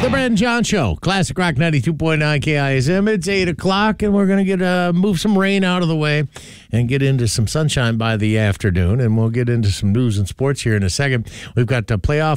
The Brad and John Show, Classic Rock 92.9 KISM. It's 8 o'clock, and we're going to get move some rain out of the way and get into some sunshine by the afternoon, and we'll get into some news and sports here in a second. We've got playoff